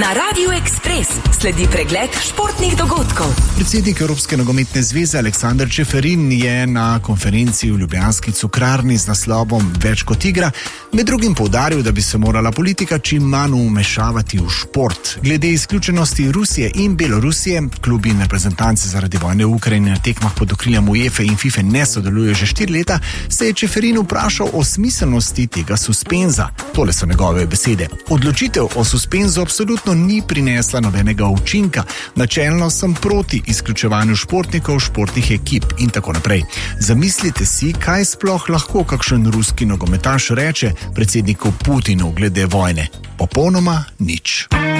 Na Radiu Ekspres sledi pregled športnih dogodkov. Predsednik Evropske nogometne zveze Aleksander Čeferin je na konferenci v ljubljanski cukrarni z naslovom Več kot igra med drugim poudaril, da bi se morala politika čim manj vmešavati v šport. Glede izključenosti Rusije in Belorusije, klubi in reprezentanci zaradi vojne v Ukrajini na tekmah pod okriljem UEFA in FIFA ne sodelujejo že 4 leta, se je Čeferin vprašal o smiselnosti tega suspenza. Tole so njegove besede. Odločitev o suspenzu absolutno ni prinesla nobenega učinka. Načelno sem proti izključevanju športnikov, športnih ekip in tako naprej. Zamislite si, kaj sploh lahko kakšen ruski nogometaš reče predsedniku Putinu glede vojne. Popolnoma nič.